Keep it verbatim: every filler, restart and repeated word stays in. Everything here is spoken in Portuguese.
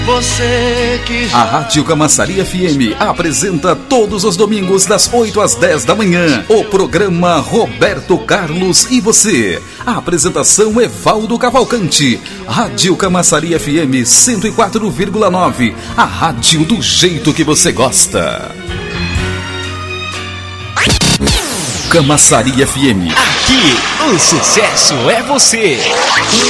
Você que já... A Rádio Camaçari F M apresenta todos os domingos das oito às dez da manhã o programa Roberto Carlos e Você. A apresentação é Valdo Cavalcante. Rádio Camaçari F M cento e quatro vírgula nove. A rádio do jeito que você gosta. Camaçari F M. Aqui, o sucesso é você.